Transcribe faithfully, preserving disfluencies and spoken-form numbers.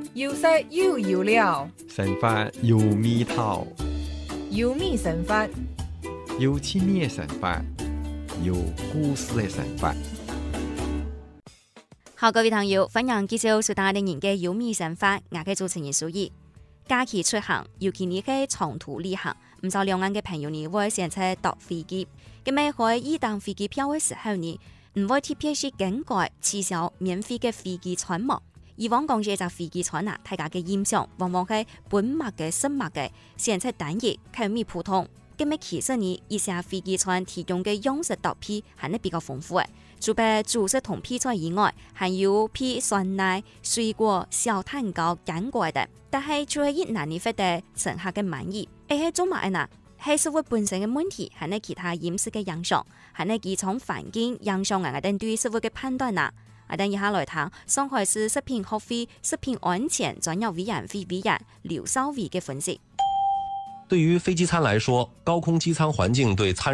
有色有油料， 生活有味道， 有米生活， 有趣味的生活，有故事的生活。 好，各位朋友，歡迎繼續收聽我哋嘅有米生活，我係主持人蘇怡。假期出行，尤其你係長途旅行，唔少兩岸嘅朋友呢會選擇搭飛機。咁咪喺一檔飛機票嘅時候呢，唔會特別是更改取消免費嘅飛機餐嘛。以往講嘅就飛機餐啊，大家嘅印象往往係本物嘅、新物嘅，選擇單一，口味普通。咁咪其實呢，一些飛機餐提供嘅洋式搭配係比較豐富嘅。除咗主食同配菜以外，還有配酸奶、水果、小蛋糕、乾果等。但係除咗越難以獲得乘客嘅滿意，而係做乜嘢？係食物本身嘅問題，係呢其他飲食嘅影響，係呢幾種環境影響我哋對食物嘅判斷啊！我哋以下來談上海市食品學會食品安全專業委員會委員劉少偉嘅分析。 對於飛機餐來說，高空機艙環境對餐